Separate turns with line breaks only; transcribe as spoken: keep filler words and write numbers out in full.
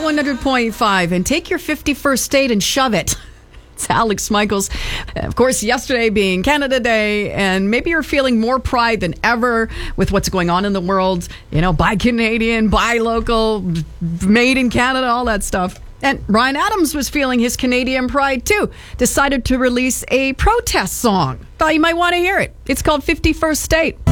one hundred point five and take your fifty-first state and shove it. It's Alex Michaels. Of course, yesterday being Canada Day, and maybe you're feeling more pride than ever with what's going on in the world. You know, buy Canadian, buy local, made in Canada, all that stuff. And Ryan Adams was feeling his Canadian pride too. Decided to release a protest song. Thought you might want to hear it. It's called fifty-first State.